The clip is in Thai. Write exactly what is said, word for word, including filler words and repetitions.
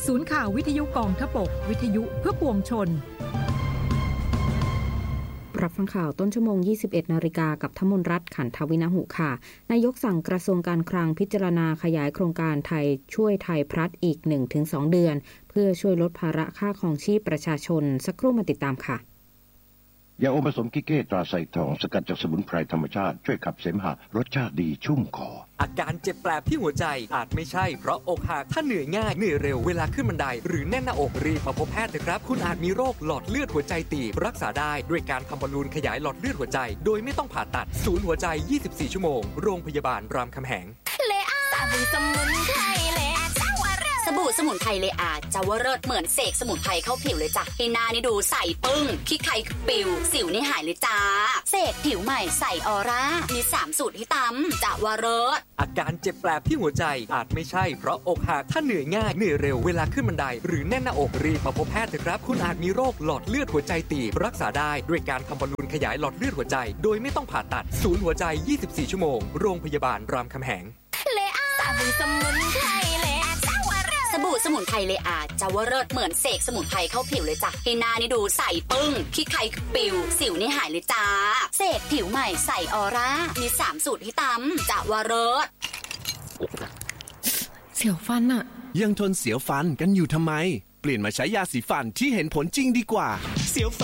ศูนย์ข่าววิทยุกองทพบกวิทยุเพื่อปวงชนรับฟังข่าวต้นชั่วโมง ยี่สิบเอ็ดนาฬิกากับธมนรัตน์ขันทวินหุค่ะนายกสั่งกระทรวงการคลังพิจารณาขยายโครงการไทยช่วยไทยพลัดอีก หนึ่งถึงสอง เดือนเพื่อช่วยลดภาระค่าครองชีพประชาชนสักครู่มาติดตามค่ะยาอมผสมกิเก้ตราไซทองสกัดจากสมุนไพรธรรมชาติช่วยขับเสมหะรสชาติดีชุ่มคออาการเจ็บแปลบที่หัวใจอาจไม่ใช่เพราะอกหักถ้าเหนื่อยง่ายเหนื่อยเร็วเวลาขึ้นบันไดหรือแน่นหน้าอกรีบมาพบแพทย์นะครับคุณอาจมีโรคหลอดเลือดหัวใจตีบรักษาได้ด้วยการทำบอลลูนขยายหลอดเลือดหัวใจโดยไม่ต้องผ่าตัดศูนย์หัวใจยี่สิบสี่ชั่วโมงโรงพยาบาลรามคำแหงเลอาสบู่สมุนไพรเลอาเจ้าวรสสบู่สมุนไพรเลอาเจ้าวรสเหมือนเสกสมุนไพรเข้าผิวเลยจ้ะให้หน้านี่ดูใสปึ้งขี้ใครปิวสิวนี่หายเลยจ้าเสกผิวใหม่ใสออร่ามีสามสูตรให้ตำเจ้าวรสอาการเจ็บแปลบที่หัวใจอาจไม่ใช่เพราะอกหักถ้าเหนื่อยง่ายเหนื่อยเร็วเวลาขึ้นบันไดหรือแน่นหน้าอกรีบมาพบแพทย์เถอะครับคุณอาจมีโรคหลอดเลือดหัวใจตีบรักษาได้ด้วยการทำบอลลูนขยายหลอดเลือดหัวใจโดยไม่ต้องผ่าตัดศูนย์หัวใจยี่สิบสี่ชั่วโมงโรงพยาบาลรามคำแหงเลอาสบู่สมุนไพรเลอาเจ้าวรสสบู่สมุนไพรเลอาเจ้าวรสเหมือนเสกสมุนไพรเข้าผิวเลยจ้ะให้หน้านี่ดูใสปึ้งขี้ใครปิวสิวนี่หายเลยจ้าเสกผิวใหม่ใสออร่ามีสามสูตรให้ตำเจ้าวรสเสียวฟันอะยังทนเสียวฟันกันอยู่ทำไมเปลี่ยนมาใช้ยาสีฟันที่เห็นผลจริงดีกว่าเสียว